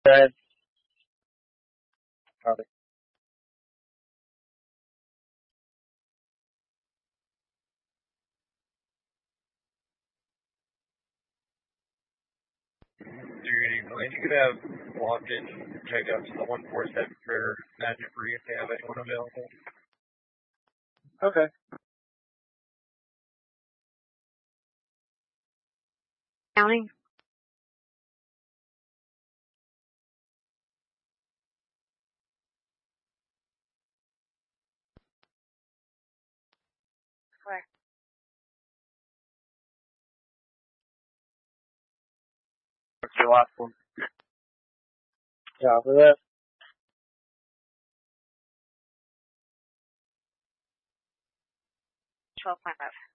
Good. Got it. If you could have logged in check out to the 147 for Magic Free if they have anyone available. Okay. Counting. Where? What's your last one? Yeah, for that. 12.5.